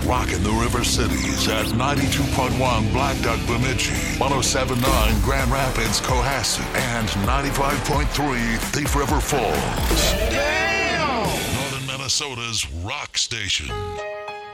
Rockin' the River Cities at 92.1 Black Duck Bemidji, 107.9 Grand Rapids, Cohasset, and 95.3 Thief River Falls. Damn! Northern Minnesota's rock station.